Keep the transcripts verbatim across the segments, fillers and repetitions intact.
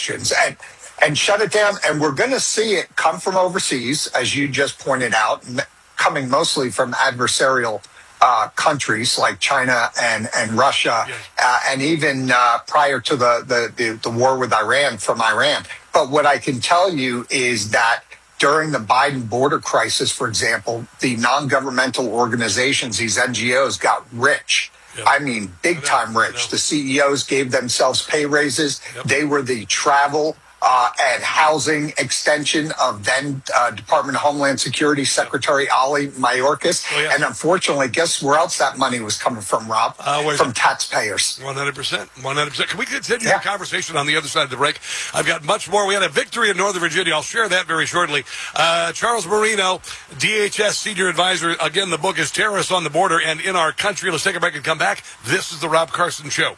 sanctions and and shut it down. And we're going to see it come from overseas, as you just pointed out, coming mostly from adversarial uh, countries like China and, and Russia, yes. uh, and even uh, prior to the, the, the, the war with Iran from Iran. But what I can tell you is that during the Biden border crisis, for example, the non-governmental organizations, these N G Os, got rich. Yep. I mean, big time rich. The C E Os gave themselves pay raises. Yep. They were the travel uh, and housing extension of then uh, Department of Homeland Security Secretary yep. Ali Mayorkas. Oh, yeah. And unfortunately, guess where else that money was coming from, Rob? Uh, from taxpayers. one hundred percent. one hundred percent. Can we continue yeah. the conversation on the other side of the break? I've got much more. We had a victory in Northern Virginia. I'll share that very shortly. Uh, Charles Marino, D H S Senior Advisor. Again, the book is Terrorists on the Border and in Our Country. Let's take a break and come back. This is the Rob Carson Show.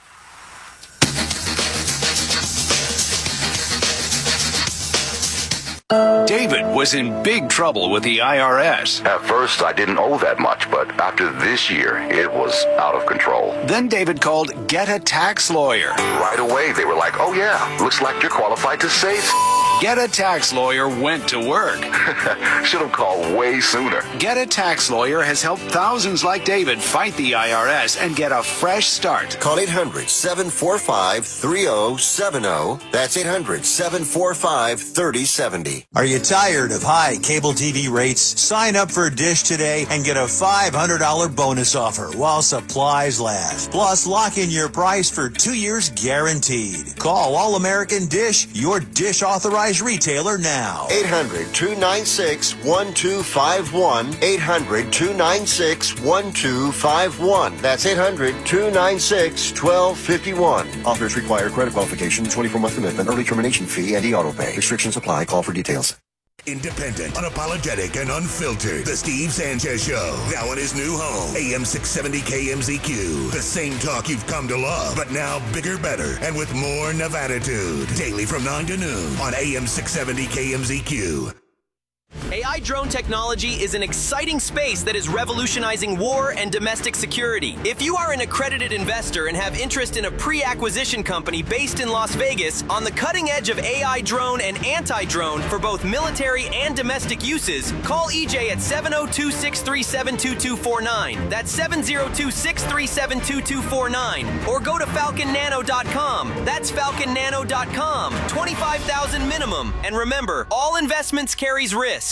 David was in big trouble with the I R S. At first, I didn't owe that much, but after this year, it was out of control. Then David called Get a Tax Lawyer. Right away, they were like, oh yeah, looks like you're qualified to save. Get a Tax Lawyer went to work. Should have called way sooner. Get a Tax Lawyer has helped thousands like David fight the I R S and get a fresh start. Call eight hundred, seven four five, three oh seven oh. That's eight hundred, seven four five, three oh seven oh. Are you tired of high cable T V rates? Sign up for Dish today and get a five hundred dollars bonus offer while supplies last. Plus, lock in your price for two years guaranteed. Call All American Dish, your Dish authorized retailer now. eight hundred, two nine six, one two five one. eight hundred, two nine six, one two five one. That's eight hundred, two nine six, one two five one. Offers require credit qualification, twenty-four month commitment, early termination fee, and e-auto pay. Restrictions apply. Call for details. Independent, unapologetic, and unfiltered. The Steve Sanchez Show. Now in his new home. A M six seventy K M Z Q. The same talk you've come to love, but now bigger, better, and with more Nevaditude. Daily from nine to noon on A M six seventy K M Z Q. A I drone technology is an exciting space that is revolutionizing war and domestic security. If you are an accredited investor and have interest in a pre-acquisition company based in Las Vegas on the cutting edge of A I drone and anti-drone for both military and domestic uses, call E J at seven oh two, six three seven, two two four nine. That's seven oh two, six three seven, two two four nine. Or go to falcon nano dot com. That's falcon nano dot com. twenty-five thousand minimum. And remember, all investments carries risk.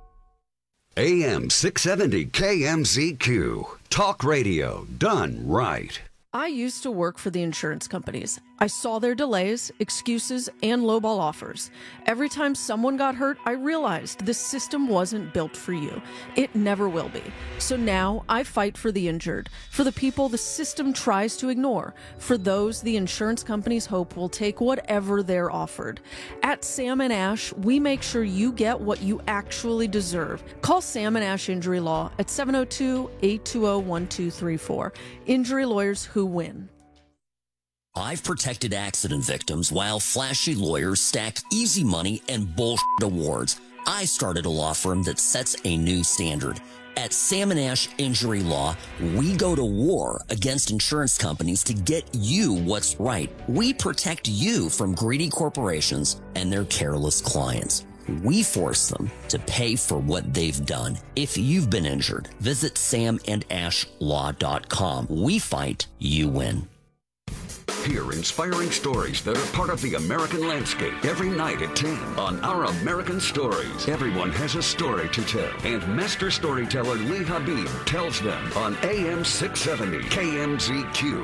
A M six seventy K M Z Q. Talk radio done right. I used to work for the insurance companies. I saw their delays, excuses, and lowball offers. Every time someone got hurt, I realized this system wasn't built for you. It never will be. So now I fight for the injured, for the people the system tries to ignore, for those the insurance companies hope will take whatever they're offered. At Sam and Ash, we make sure you get what you actually deserve. Call Sam and Ash Injury Law at seven oh two, eight two oh, one two three four. Injury lawyers who win. I've protected accident victims while flashy lawyers stack easy money and bullshit awards. I started a law firm that sets a new standard. At Sam and Ash Injury Law, we go to war against insurance companies to get you what's right. We protect you from greedy corporations and their careless clients. We force them to pay for what they've done. If you've been injured, visit sam and ash law dot com. We fight, you win. Hear inspiring stories that are part of the American landscape every night at ten on Our American Stories. Everyone has a story to tell, and master storyteller Lee Habib tells them on A M six seventy K M Z Q.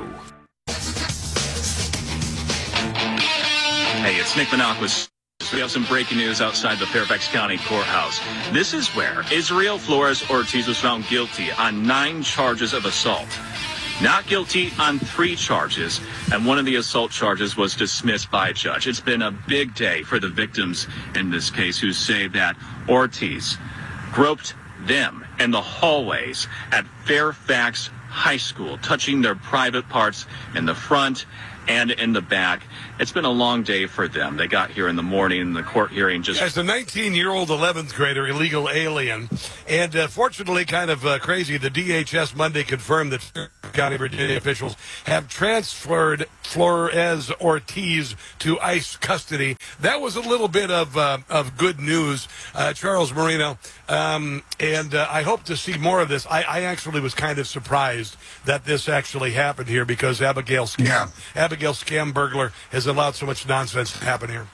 Hey, it's Nick Menachos. We have some breaking news outside the Fairfax County Courthouse. This is where Israel Flores Ortiz was found guilty on nine charges of assault. Not guilty on three charges, and one of the assault charges was dismissed by a judge. It's been a big day for the victims in this case who say that Ortiz groped them in the hallways at Fairfax High School, touching their private parts in the front and in the back. It's been a long day for them. They got here in the morning, and the court hearing just... As a nineteen-year-old eleventh grader, illegal alien, and uh, fortunately kind of uh, crazy, the D H S Monday confirmed that County, Virginia officials have transferred Flores Ortiz to ICE custody. That was a little bit of uh, of good news, uh, Charles Marino, um, and uh, I hope to see more of this. I, I actually was kind of surprised that this actually happened here because Abigail Scam, Yeah. Abigail Scam Burglar has allowed so much nonsense to happen here.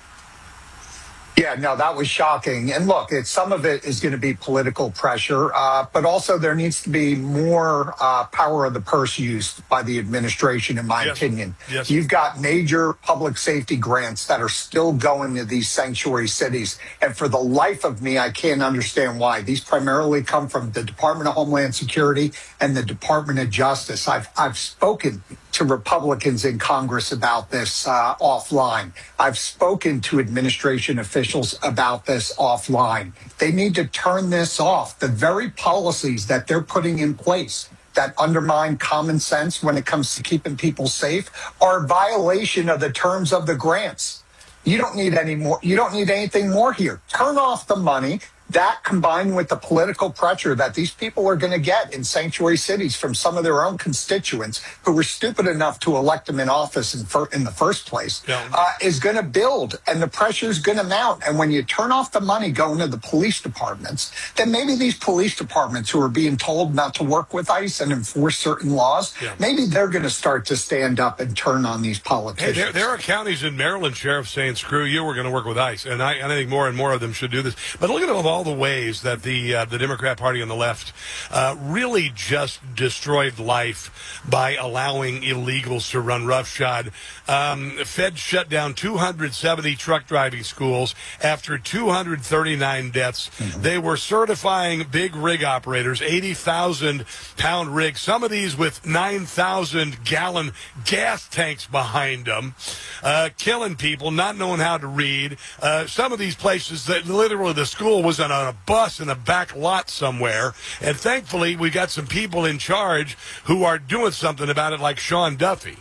Yeah, no, that was shocking. And look, it's, some of it is going to be political pressure, uh, but also there needs to be more uh, power of the purse used by the administration, in my Yes. opinion. Yes. You've got major public safety grants that are still going to these sanctuary cities. And for the life of me, I can't understand why. These primarily come from the Department of Homeland Security and the Department of Justice. I've, I've spoken to Republicans in Congress about this uh, offline. I've spoken to administration officials about this offline. They need to turn this off. The very policies that they're putting in place that undermine common sense when it comes to keeping people safe are a violation of the terms of the grants. You don't need any more. You don't need anything more here. Turn off the money. That combined with the political pressure that these people are going to get in sanctuary cities from some of their own constituents who were stupid enough to elect them in office in, fir- in the first place Yeah. uh, is going to build, and the pressure is going to mount. And when you turn off the money going to the police departments, then maybe these police departments who are being told not to work with ICE and enforce certain laws, Yeah. maybe they're going to start to stand up and turn on these Hey, politicians. there, there are counties in Maryland, sheriffs saying, screw you, we're going to work with ICE. And I, I think more and more of them should do this. But look at all the ways that the uh, the Democrat Party on the left uh, really just destroyed life by allowing illegals to run roughshod. Um, Fed shut down two hundred seventy truck driving schools after two hundred thirty-nine deaths. Mm-hmm. They were certifying big rig operators, eighty thousand pound rigs, some of these with nine thousand gallon gas tanks behind them, uh, killing people, not knowing how to read. Uh, some of these places that literally the school was on a bus in a back lot somewhere. And thankfully, we got some people in charge who are doing something about it, like Sean Duffy.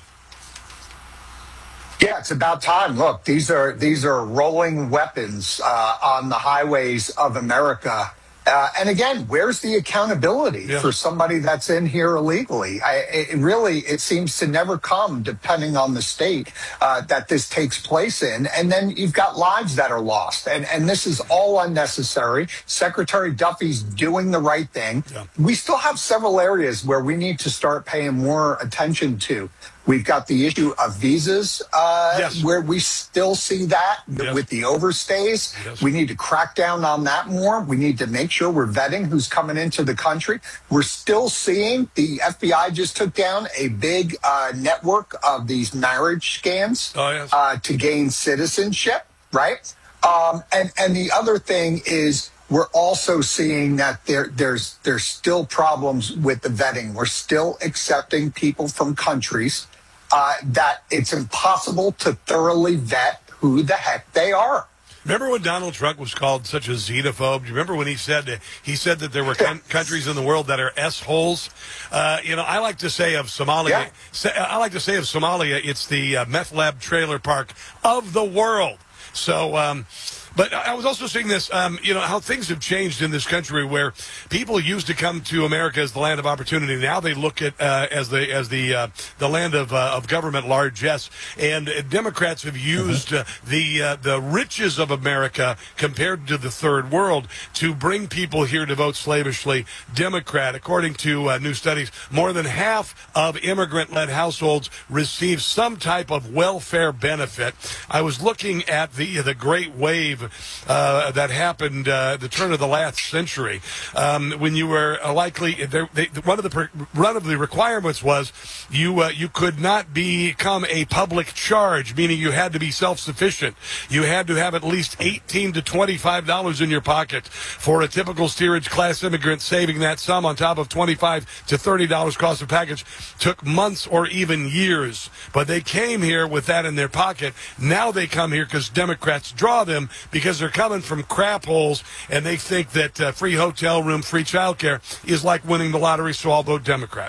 Yeah, it's about time. Look, these are these are rolling weapons uh, on the highways of America. Uh, and again, where's the accountability Yeah. for somebody that's in here illegally? I, it really, it seems to never come, depending on the state uh, that this takes place in. And then you've got lives that are lost. And, and this is all unnecessary. Secretary Duffy's doing the right thing. Yeah. We still have several areas where we need to start paying more attention to. We've got the issue of visas, uh, Yes. where we still see that Yes. with the overstays. Yes. We need to crack down on that more. We need to make sure we're vetting who's coming into the country. We're still seeing the F B I just took down a big uh, network of these marriage scams Oh, yes. uh, to gain citizenship, right? Um, and, and the other thing is, we're also seeing that there, there's there's still problems with the vetting. We're still accepting people from countries uh, that it's impossible to thoroughly vet who the heck they are. Remember when Donald Trump was called such a xenophobe? Do you remember when he said that, he said that there were con- countries in the world that are S-holes? Uh, you know, I like to say of Somalia, Yeah. say, I like to say of Somalia, it's the uh, meth lab trailer park of the world. So, um, but I was also seeing this, um, you know, how things have changed in this country where people used to come to America as the land of opportunity. Now they look at uh, as the as the uh, the land of uh, of government largesse. And uh, Democrats have used uh, the uh, the riches of America compared to the third world to bring people here to vote slavishly Democrat. According to uh, new studies, more than half of immigrant-led households receive some type of welfare benefit. I was looking at the the Great Wave Uh, that happened uh, the turn of the last century, um, when you were uh, likely there, they, one of the per, one of the requirements was you uh, you could not become a public charge, meaning you had to be self-sufficient. You had to have at least eighteen to twenty-five dollars in your pocket. For a typical steerage class immigrant, saving that sum on top of twenty-five to thirty dollars cost of package took months or even years. But they came here with that in their pocket. Now they come here because Democrats draw them, because they're coming from crap holes, and they think that uh, free hotel room, free childcare is like winning the lottery, so I'll vote Democrat.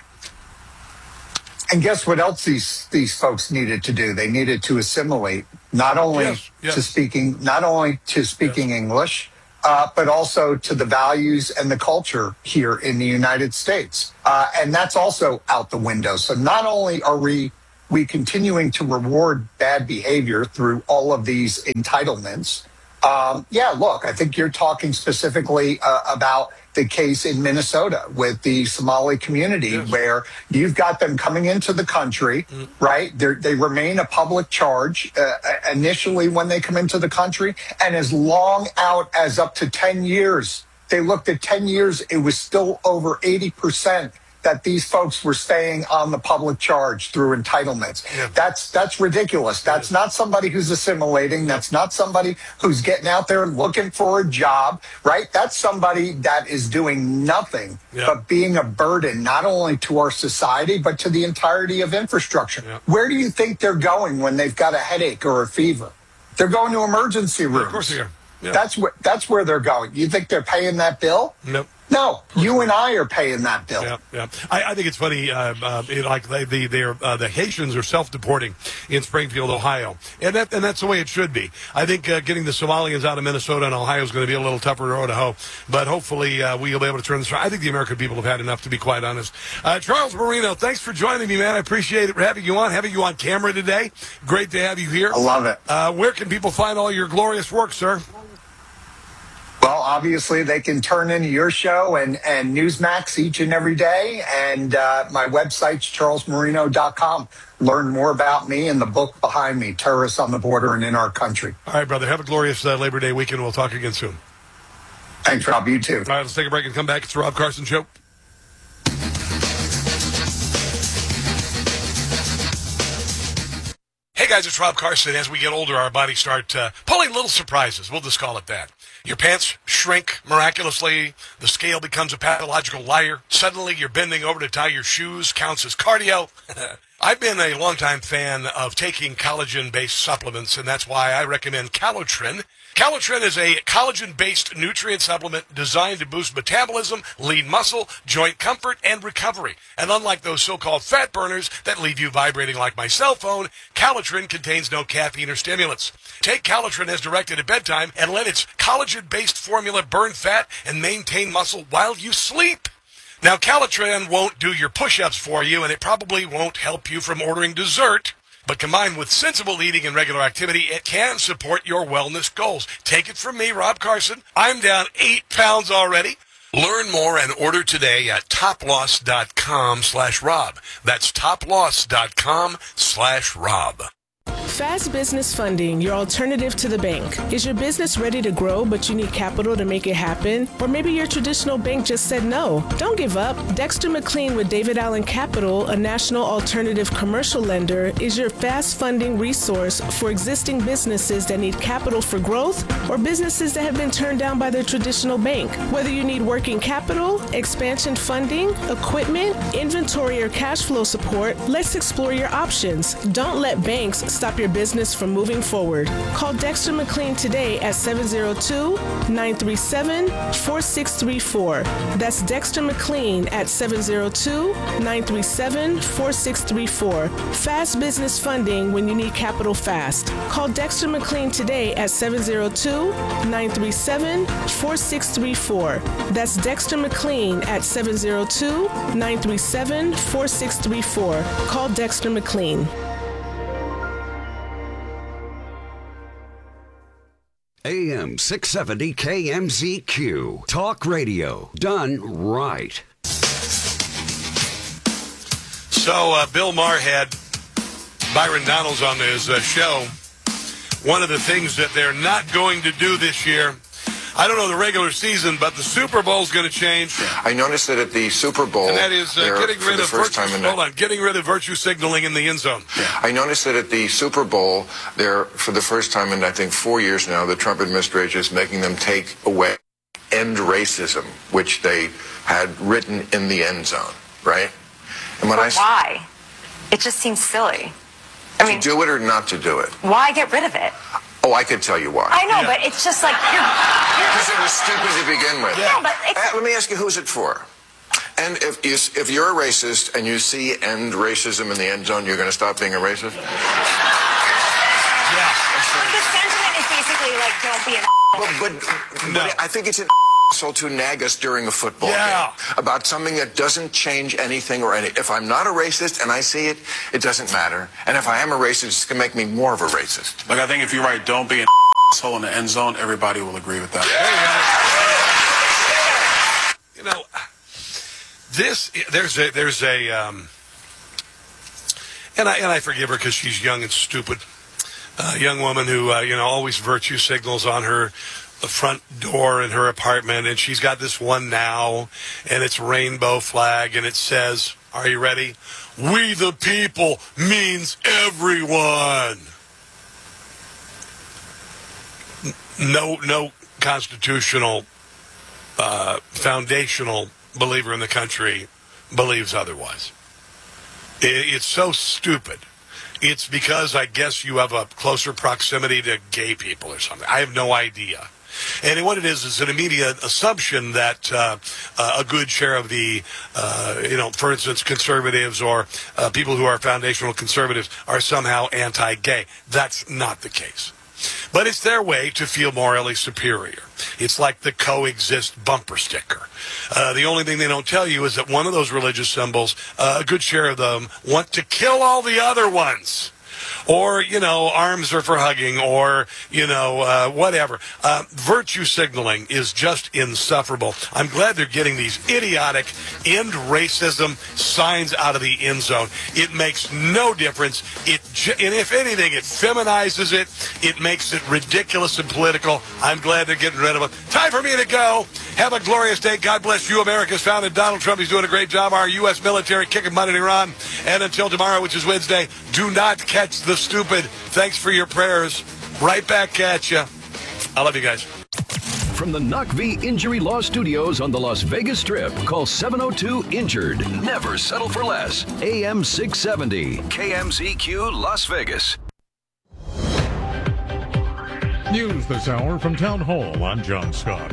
And guess what else these these folks needed to do? They needed to assimilate, not only Yes, yes. to speaking, not only to speaking Yes. English, uh, but also to the values and the culture here in the United States. Uh, and that's also out the window. So not only are we we continuing to reward bad behavior through all of these entitlements, um, yeah, look, I think you're talking specifically uh, about the case in Minnesota with the Somali community, yes, where you've got them coming into the country, mm. right? They're, they remain a public charge uh, initially when they come into the country, and as long out as up to ten years. They looked at ten years, it was still over eighty percent that these folks were staying on the public charge through entitlements. Yeah. That's that's ridiculous. That's not somebody who's assimilating. That's not somebody who's getting out there and looking for a job, right? That's somebody that is doing nothing yeah. but being a burden, not only to our society, but to the entirety of infrastructure. Yeah. Where do you think they're going when they've got a headache or a fever? They're going to emergency rooms. Yeah, of course they are. Yeah. That's where that's where they're going. You think they're paying that bill? Nope. No, you and I are paying that bill. Yeah, yeah. I, I think it's funny. Uh, uh, it, like they, the they're, uh, the Haitians are self-deporting in Springfield, Ohio, and that and that's the way it should be. I think uh, getting the Somalians out of Minnesota and Ohio is going to be a little tougher road to hoe, but hopefully uh, we'll be able to turn this around. I think the American people have had enough, to be quite honest. Uh, Charles Marino, thanks for joining me, man. I appreciate it having you on, having you on camera today. Great to have you here. I love it. Uh, where can people find all your glorious work, sir? Well, obviously, they can turn into your show and, and Newsmax each and every day. And uh, my website's charles marino dot com. Learn more about me and the book behind me, Terrorists on the Border and in Our Country. All right, brother. Have a glorious uh, Labor Day weekend. We'll talk again soon. Thanks, Rob. You too. All right, let's take a break and come back. It's the Rob Carson Show. Hey guys, it's Rob Carson. As we get older, our bodies start uh, pulling little surprises. We'll just call it that. Your pants shrink miraculously. The scale becomes a pathological liar. Suddenly, you're bending over to tie your shoes. Counts as cardio. I've been a longtime fan of taking collagen-based supplements, and that's why I recommend Calotren. Calotren is a collagen-based nutrient supplement designed to boost metabolism, lean muscle, joint comfort, and recovery. And unlike those so-called fat burners that leave you vibrating like my cell phone, Calotren contains no caffeine or stimulants. Take Calotren as directed at bedtime and let its collagen-based formula burn fat and maintain muscle while you sleep. Now, Calotren won't do your push-ups for you, and it probably won't help you from ordering dessert. But combined with sensible eating and regular activity, it can support your wellness goals. Take it from me, Rob Carson. I'm down eight pounds already. Learn more and order today at toploss.com slash Rob. That's toploss.com slash Rob. Fast Business Funding, your alternative to the bank. Is your business ready to grow, but you need capital to make it happen? Or maybe your traditional bank just said no. Don't give up. Dexter McLean with David Allen Capital, a national alternative commercial lender, is your fast funding resource for existing businesses that need capital for growth or businesses that have been turned down by their traditional bank. Whether you need working capital, expansion funding, equipment, inventory, or cash flow support, let's explore your options. Don't let banks stop your business from moving forward. Call Dexter McLean today at seven zero two, nine three seven, four six three four. That's Dexter McLean at seven zero two, nine three seven, four six three four. Fast business funding when you need capital fast. Call Dexter McLean today at seven zero two, nine three seven, four six three four. That's Dexter McLean at seven zero two, nine three seven, four six three four. Call Dexter McLean. A M six seventy K M Z Q. Talk radio. Done right. So, uh, Bill Maher had Byron Donalds on his uh, show. One of the things that they're not going to do this year, I don't know the regular season, but the Super Bowl is going to change. I noticed that at the Super Bowl, and that is uh, getting rid of virtue. Hold on, getting rid of virtue signaling in the end zone. Yeah. I noticed that at the Super Bowl, there for the first time in I think four years now, the Trump administration is making them take away "end racism," which they had written in the end zone, right? And when but I why? It just seems silly. I mean, to do it or not to do it. Why get rid of it? Oh, I could tell you why. I know, yeah. But it's just like you're. Because it was stupid to begin with. Yeah, but it's, uh, let me ask you, who's it for? And if you, if you're a racist and you see end racism in the end zone, you're going to stop being a racist? Yeah. But the sentiment is basically like, don't be an But, but, No. but I think it's an asshole to nag us during a football Yeah. game about something that doesn't change anything or any. If I'm not a racist and I see it, it doesn't matter. And if I am a racist, it's going to make me more of a racist. Like, I think if you write, don't be an asshole in the end zone, everybody will agree with that. You know, this there's a there's a um, and I and I forgive her because she's young and stupid. A uh, young woman who uh, you know always virtue signals on her the front door in her apartment, and she's got this one now, and it's rainbow flag, and it says, "Are you ready? We the people means everyone." No, no constitutional, uh, foundational believer in the country believes otherwise. It, it's so stupid. It's because I guess you have a closer proximity to gay people or something. I have no idea. And what it is is an immediate assumption that uh, uh, a good share of the, uh, you know, for instance, conservatives or uh, people who are foundational conservatives are somehow anti-gay. That's not the case. But it's their way to feel morally superior. It's like the coexist bumper sticker. Uh, the only thing they don't tell you is that one of those religious symbols, uh, a good share of them want to kill all the other ones. Or, you know, arms are for hugging, or, you know, uh, whatever. Uh, virtue signaling is just insufferable. I'm glad they're getting these idiotic end racism signs out of the end zone. It makes no difference. It, and if anything, it feminizes it. It makes it ridiculous and political. I'm glad they're getting rid of it. Time for me to go. Have a glorious day. God bless you. America's founded Donald Trump. He's doing a great job. Our U S military kicking butt in Iran. And until tomorrow, which is Wednesday, do not catch the stupid. Thanks for your prayers. Right back at you. I love you guys. From the Knock V Injury Law Studios on the Las Vegas Strip, call seven oh two injured. Never settle for less. A M six seventy. K M Z Q Las Vegas. News this hour from Town Hall. I'm John Scott.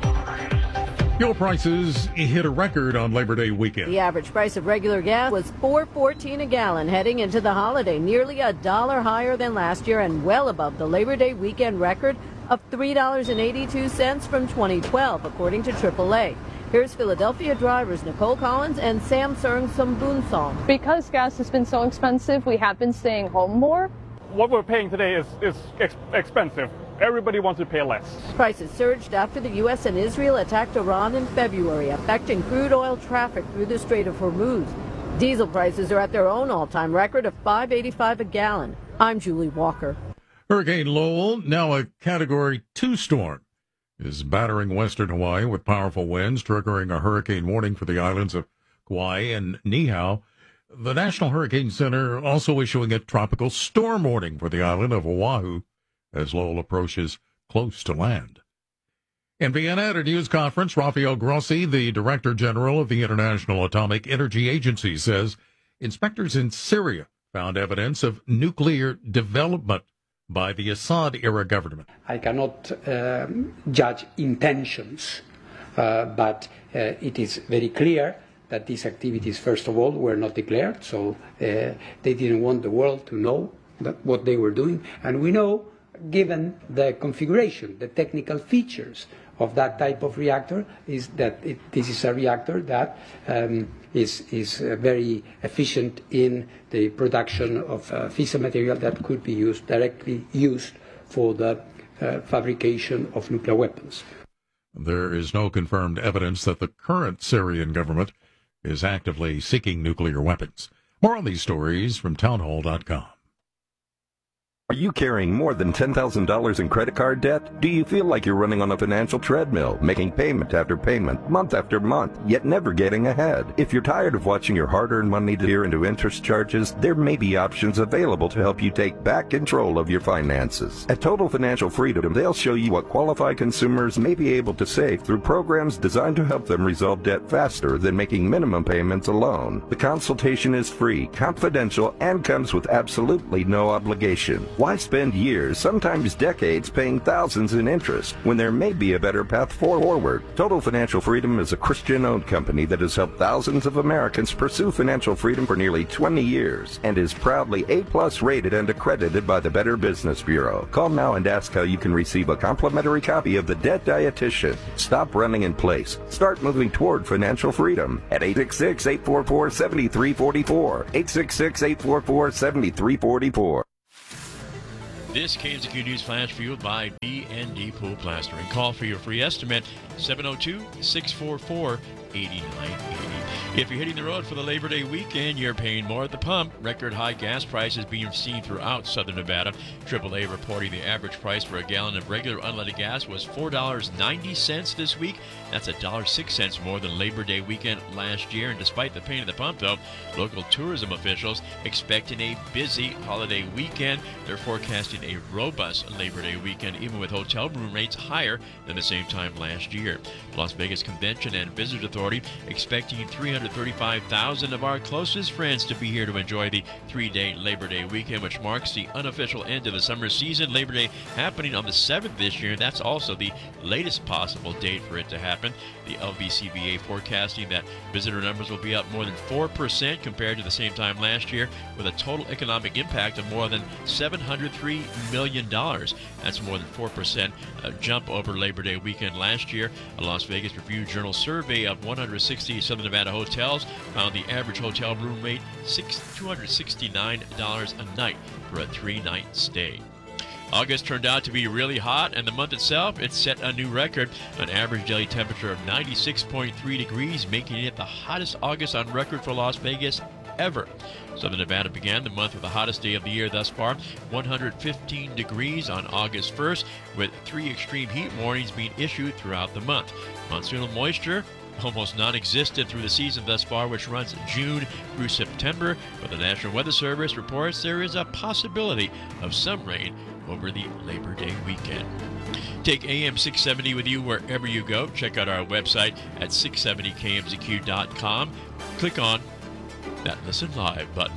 Fuel prices hit a record on Labor Day weekend. The average price of regular gas was four fourteen a gallon heading into the holiday, nearly a dollar higher than last year and well above the Labor Day weekend record of three dollars and eighty-two cents from twenty twelve, according to triple A. Here's Philadelphia drivers Nicole Collins and Samsung Sambunsong. Because gas has been so expensive, we have been staying home more. What we're paying today is, is ex- expensive. Everybody wants to pay less. Prices surged after the U S and Israel attacked Iran in February, affecting crude oil traffic through the Strait of Hormuz. Diesel prices are at their own all-time record of five eighty-five a gallon. I'm Julie Walker. Hurricane Lowell, now a Category two storm, is battering western Hawaii with powerful winds, triggering a hurricane warning for the islands of Kauai and Niihau. The National Hurricane Center also issuing a tropical storm warning for the island of Oahu as Lowell approaches close to land. In Vienna at a news conference, Rafael Grossi, the Director General of the International Atomic Energy Agency, says inspectors in Syria found evidence of nuclear development by the Assad-era government. I cannot um, judge intentions, uh, but uh, it is very clear that these activities, first of all, were not declared, so uh, they didn't want the world to know that what they were doing. And we know, given the configuration, the technical features of that type of reactor, is that it, this is a reactor that um, is, is uh, very efficient in the production of uh, fissile material that could be used, directly used for the uh, fabrication of nuclear weapons. There is no confirmed evidence that the current Syrian government is actively seeking nuclear weapons. More on these stories from townhall dot com. Are you carrying more than ten thousand dollars in credit card debt? Do you feel like you're running on a financial treadmill, making payment after payment, month after month, yet never getting ahead? If you're tired of watching your hard-earned money disappear into interest charges, there may be options available to help you take back control of your finances. At Total Financial Freedom, they'll show you what qualified consumers may be able to save through programs designed to help them resolve debt faster than making minimum payments alone. The consultation is free, confidential, and comes with absolutely no obligation. Why spend years, sometimes decades, paying thousands in interest when there may be a better path forward? Total Financial Freedom is a Christian-owned company that has helped thousands of Americans pursue financial freedom for nearly twenty years and is proudly A-plus rated and accredited by the Better Business Bureau. Call now and ask how you can receive a complimentary copy of The Debt Dietitian. Stop running in place. Start moving toward financial freedom at eight six six, eight four four, seven three four four. eight six six, eight four four, seven three four four. This K M Z Q News Flash fueled by B and D Pool Plastering. Call for your free estimate, seven oh two, six four four, eight nine eight zero. If you're hitting the road for the Labor Day weekend, you're paying more at the pump. Record high gas prices being seen throughout southern Nevada. triple A reporting the average price for a gallon of regular unleaded gas was four dollars and ninety cents this week. That's one dollar and six cents more than Labor Day weekend last year. And despite the pain at the pump, though, local tourism officials expecting a busy holiday weekend. They're forecasting a robust Labor Day weekend, even with hotel room rates higher than the same time last year. Las Vegas Convention and Visitors Authority expecting three hundred thirty-five thousand of our closest friends to be here to enjoy the three-day Labor Day weekend, which marks the unofficial end of the summer season. Labor Day happening on the seventh this year. That's also the latest possible date for it to happen. The L V C V A forecasting that visitor numbers will be up more than four percent compared to the same time last year, with a total economic impact of more than seven hundred three million dollars. That's more than four percent uh, jump over Labor Day weekend last year. A Las Vegas Review-Journal survey of one hundred sixty Southern Nevada hotels found the average hotel room rate two hundred sixty-nine dollars a night for a three-night stay. August turned out to be really hot, and the month itself, it set a new record, an average daily temperature of ninety-six point three degrees, making it the hottest August on record for Las Vegas ever. Southern Nevada began the month with the hottest day of the year thus far, one hundred fifteen degrees on August first, with three extreme heat warnings being issued throughout the month. Monsoonal moisture almost non-existent through the season thus far, which runs June through September, but the National Weather Service reports there is a possibility of some rain over the Labor Day weekend. Take A M six seventy with you wherever you go. Check out our website at six seventy K M Z Q dot com. Click on that Listen Live button.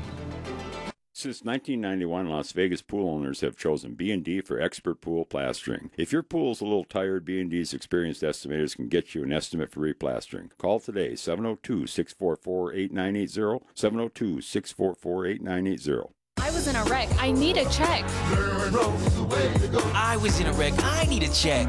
Since nineteen ninety-one, Las Vegas pool owners have chosen B and D for expert pool plastering. If your pool's a little tired, B and D's experienced estimators can get you an estimate for replastering. Call today, seven oh two, six four four, eight nine eight zero, seven oh two, six four four, eight nine eight zero. I was in a wreck. I need a check. I was in a wreck. I need a check.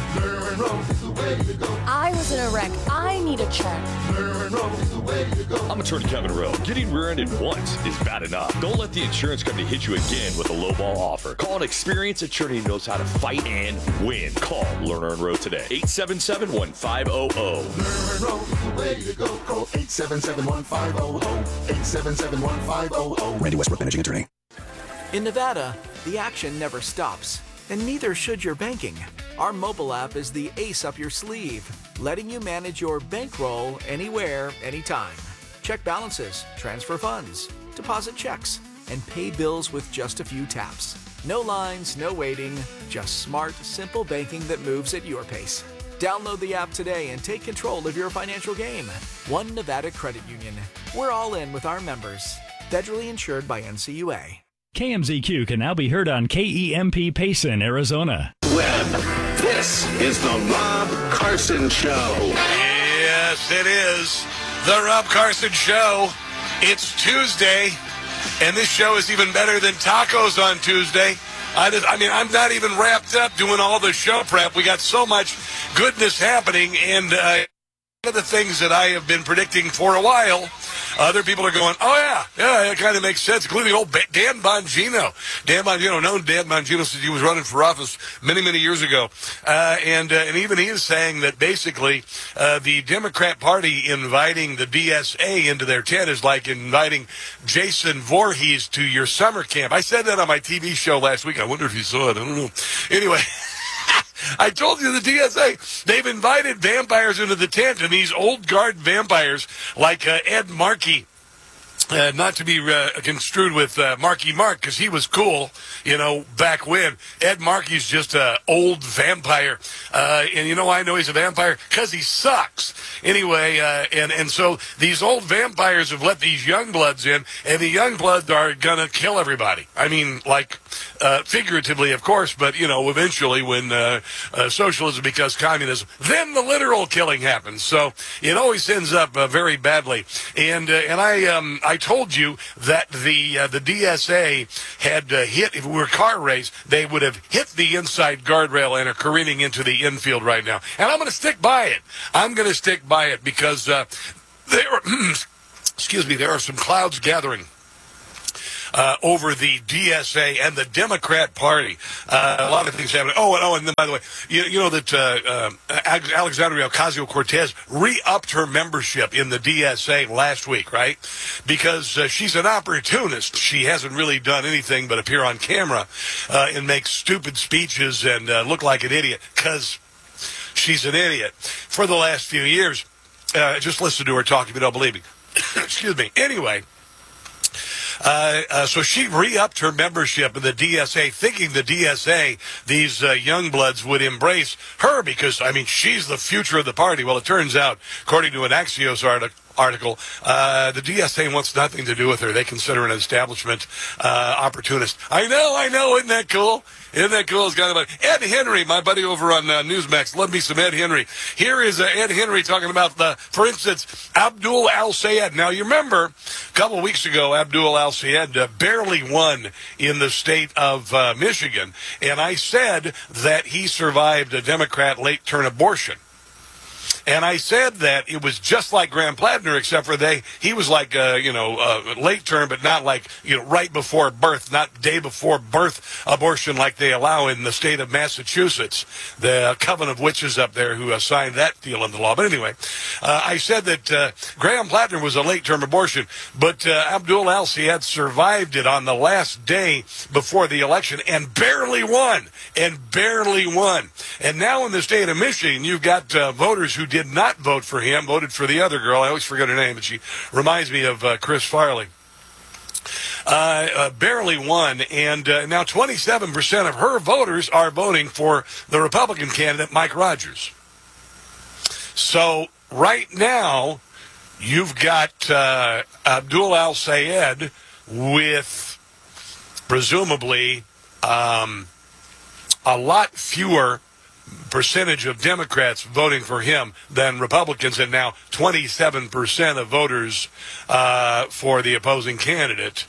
I was in a wreck. I need a check. I'm attorney Kevin Rowe. Getting rear-ended once is bad enough. Don't let the insurance company hit you again with a lowball offer. Call an experienced attorney who knows how to fight and win. Call Lerner and Rowe today. eight seven seven, one five zero zero. Lerner and Rowe is the way to go. Call eight seven seven, one five zero zero. eight seven seven, one five zero zero. Randy Westbrook, managing attorney. In Nevada, the action never stops, and neither should your banking. Our mobile app is the ace up your sleeve, letting you manage your bankroll anywhere, anytime. Check balances, transfer funds, deposit checks, and pay bills with just a few taps. No lines, no waiting, just smart, simple banking that moves at your pace. Download the app today and take control of your financial game. One Nevada Credit Union. We're all in with our members. Federally insured by N C U A. K M Z Q can now be heard on K E M P Payson, Arizona. Web. This is the Rob Carson Show. Yes, it is the Rob Carson Show. It's Tuesday, and this show is even better than tacos on Tuesday. I, just, I mean, I'm not even wrapped up doing all the show prep. We got so much goodness happening, and uh, one of the things that I have been predicting for a while, other people are going, oh, yeah, yeah, it kind of makes sense, including old Dan Bongino. Dan Bongino, known Dan Bongino since he was running for office many, many years ago. Uh, and uh, and even he is saying that basically uh, the Democrat Party inviting the D S A into their tent is like inviting Jason Voorhees to your summer camp. I said that on my T V show last week. I wonder if you saw it. I don't know. Anyway. I told you the D S A, they've invited vampires into the tent, and these old guard vampires like uh, Ed Markey, uh, not to be uh, construed with uh, Marky Mark, because he was cool, you know, back when. Ed Markey's just an old vampire Uh, and you know why I know he's a vampire? Because he sucks. Anyway, uh, and, and so these old vampires have let these young bloods in, and the young bloods are going to kill everybody. I mean, like, uh, figuratively, of course, but, you know, eventually when uh, uh, socialism becomes communism, then the literal killing happens. So it always ends up uh, very badly. And uh, and I um, I told you that the uh, the D S A had uh, hit, if it were a car race, they would have hit the inside guardrail and are careening into the infield right now. And I'm going to stick by it. I'm going to stick by it because uh, there are, excuse me, there are some clouds gathering Uh, over the D S A and the Democrat Party. Uh, a lot of things happening. Oh, and, oh, and then, by the way, you, you know that uh, uh, Alexandria Ocasio-Cortez re-upped her membership in the D S A last week, right? Because uh, she's an opportunist. She hasn't really done anything but appear on camera uh, and make stupid speeches and uh, look like an idiot because she's an idiot. For the last few years, uh, just listen to her talk if you don't believe me. Excuse me. Anyway, Uh, uh, so she re-upped her membership in the D S A, thinking the D S A, these uh, young bloods, would embrace her because, I mean, she's the future of the party. Well, it turns out, according to an Axios article, article, uh, the D S A wants nothing to do with her. They consider her an establishment uh, opportunist. I know, I know. Isn't that cool? Isn't that cool? It's kind of like Ed Henry, my buddy over on uh, Newsmax. Love me some Ed Henry. Here is uh, Ed Henry talking about, the, for instance, Abdul Al-Sayed. Now, you remember a couple of weeks ago, Abdul Al-Sayed uh, barely won in the state of uh, Michigan, and I said that he survived a Democrat late-term abortion. And I said that it was just like Graham Plattner, except for they he was like, uh, you know, uh, late term, but not like, you know, right before birth, not day before birth abortion like they allow in the state of Massachusetts, the coven of witches up there who signed that deal into law. But anyway, uh, I said that uh, Graham Plattner was a late term abortion, but uh, Abdul Al-Sayed survived it on the last day before the election and barely won, and barely won. And now in the state of Michigan, you've got uh, voters who did not vote for him, voted for the other girl. I always forget her name, but she reminds me of uh, Chris Farley. Uh, uh, barely won, and uh, now twenty-seven percent of her voters are voting for the Republican candidate, Mike Rogers. So right now, you've got uh, Abdul Al-Sayed with presumably um, a lot fewer percentage of Democrats voting for him than Republicans, and now twenty-seven percent of voters uh, for the opposing candidate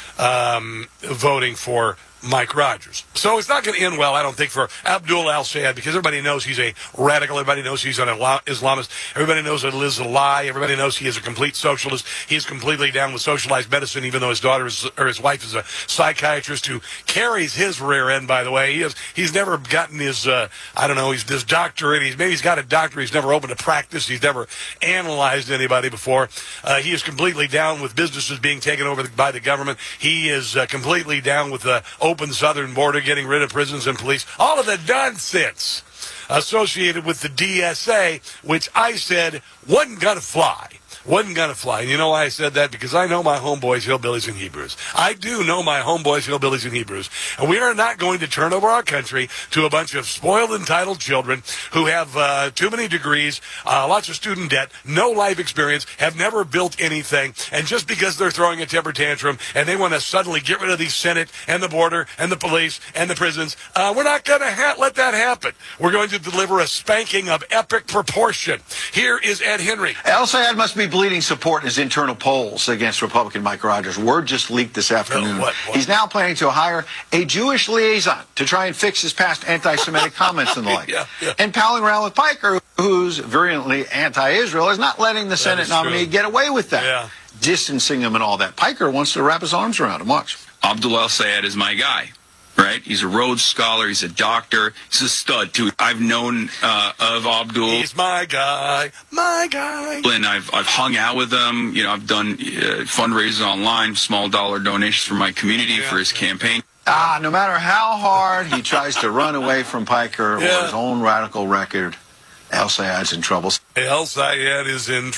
um, voting for Mike Rogers. So it's not going to end well, I don't think, for Abdul Al-Sayed, because everybody knows he's a radical. Everybody knows he's an Islamist. Everybody knows that it is a lie. Everybody knows he is a complete socialist. He's completely down with socialized medicine, even though his daughter is, or his wife is a psychiatrist who carries his rear end, by the way. He is, he's never gotten his, uh, I don't know, he's this doctorate. He's, maybe he's got a doctorate. He's never opened a practice. He's never analyzed anybody before. Uh, he is completely down with businesses being taken over by the government. He is uh, completely down with the open southern border, getting rid of prisons and police, all of the nonsense associated with the D S A, which I said wasn't going to fly. Wasn't going to fly. And you know why I said that? Because I know my homeboys, hillbillies, and Hebrews. I do know my homeboys, hillbillies, and Hebrews. And we are not going to turn over our country to a bunch of spoiled, entitled children who have uh, too many degrees, uh, lots of student debt, no life experience, have never built anything, and just because they're throwing a temper tantrum and they want to suddenly get rid of the Senate and the border and the police and the prisons, uh, we're not going to ha- let that happen. We're going to deliver a spanking of epic proportion. Here is Ed Henry. Al-Sayed must be bleeding support in his internal polls against Republican Mike Rogers. Word just leaked this afternoon. No, what, what? He's now planning to hire a Jewish liaison to try and fix his past anti-Semitic comments and the like. Yeah, yeah. And palling around with Piker, who's virulently anti-Israel, is not letting the That Senate is nominee true. get away with that. Yeah. Distancing him and all that. Piker wants to wrap his arms around him. Watch. Abdul Al-Sayed is my guy. Right? He's a Rhodes Scholar. He's a doctor. He's a stud, too. I've known uh, of Abdul. He's my guy, my guy. And I've, I've hung out with him. You know, I've done uh, fundraisers online, small dollar donations for my community yeah, for his yeah. campaign. Ah, no matter how hard he tries to run away from Piker yeah. or his own radical record, Al-Sayed's in trouble. Al-Sayed is in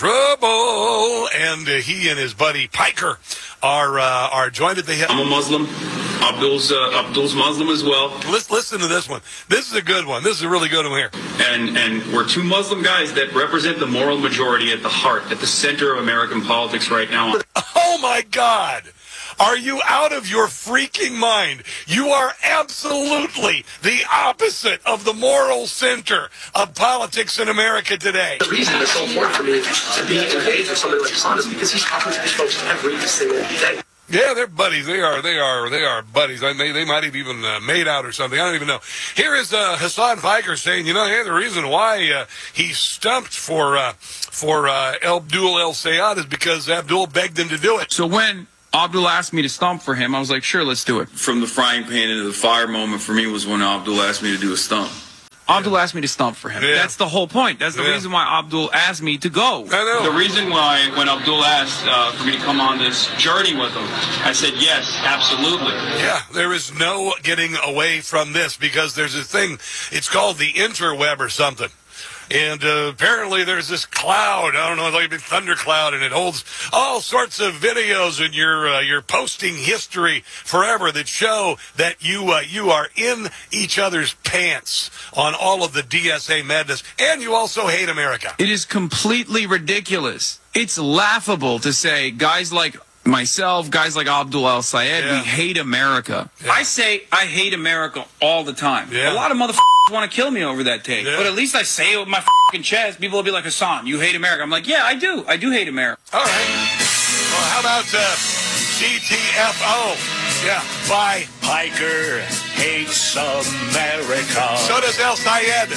trouble, and uh, he and his buddy Piker are uh, are joined at the hip. I'm a Muslim. Abdul's uh, Abdul's Muslim as well. Let's listen to this one. This is a good one. This is a really good one here. And and we're two Muslim guys that represent the moral majority at the heart, at the center of American politics right now. Oh my God. Are you out of your freaking mind? You are absolutely the opposite of the moral center of politics in America today. The reason it's so important for me to be engaged with somebody like Hassan is because he's talking to these folks every single day. Yeah, they're buddies. They are. They are. They are buddies. I may, they might have even uh, made out or something. I don't even know. Here is uh, Hassan Fiker saying, you know, hey, the reason why uh, he stumped for uh, for uh, Abdul El Sayed is because Abdul begged him to do it. So when Abdul asked me to stump for him, I was like, sure, let's do it. From the frying pan into the fire moment for me was when Abdul asked me to do a stump. Abdul asked me to stump for him. Yeah. That's the whole point. That's the yeah. reason why Abdul asked me to go. I know. The reason why, when Abdul asked uh, for me to come on this journey with him, I said, yes, absolutely. Yeah, there is no getting away from this because there's a thing, it's called the interweb or something. And uh, apparently there's this cloud, I don't know, like a thundercloud, and it holds all sorts of videos in your uh, your posting history forever that show that you uh, you are in each other's pants on all of the D S A madness, and you also hate America. It is completely ridiculous. It's laughable to say guys like myself, guys like Abdul El Sayed, yeah. we hate America. Yeah. I say I hate America all the time. Yeah. A lot of motherfuckers want to kill me over that take. Yeah. But at least I say it with my fucking chest. People will be like, Hassan, you hate America. I'm like, yeah, I do. I do hate America. All right. Well, how about uh, G T F O? Yeah, bye. Piker hates America. So does El Sayed.